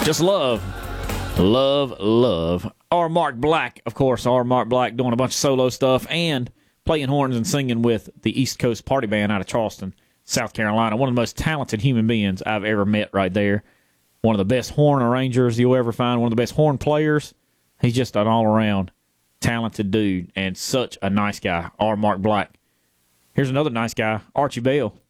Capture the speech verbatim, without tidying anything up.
Just love, love, love. R. Mark Black, of course, R. Mark Black doing a bunch of solo stuff and playing horns and singing with the East Coast Party Band out of Charleston, South Carolina. One of the most talented human beings I've ever met right there. One of the best horn arrangers you'll ever find. One of the best horn players. He's just an all-around talented dude and such a nice guy, R. Mark Black. Here's another nice guy, Archie Bell.